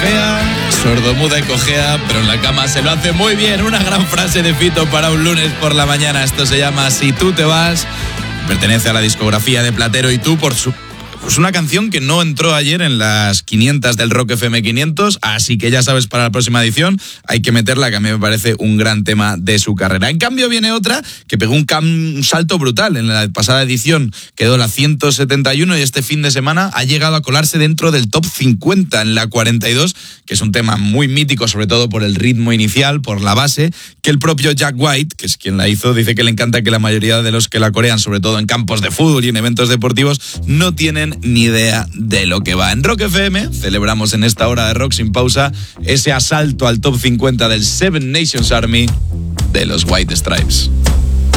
fea, sordomuda y cojea, pero en la cama se lo hace muy bien. Una gran frase de Fito para un lunes por la mañana. Esto se llama Si tú te vas. Pertenece a la discografía de Platero y Tú por su... Pues una canción que no entró ayer en las 500 del Rock FM 500, así que ya sabes, para la próxima edición hay que meterla, que a mí me parece un gran tema de su carrera. En cambio viene otra que pegó un salto brutal. En la pasada edición quedó la 171 y este fin de semana ha llegado a colarse dentro del top 50 en la 42, que es un tema muy mítico, sobre todo por el ritmo inicial, por la base, que el propio Jack White, que es quien la hizo, dice que le encanta que la mayoría de los que la corean, sobre todo en campos de fútbol y en eventos deportivos, no tienen ni idea de lo que va. En Rock FM celebramos en esta hora de rock sin pausa ese asalto al top 50 del Seven Nations Army de los White Stripes.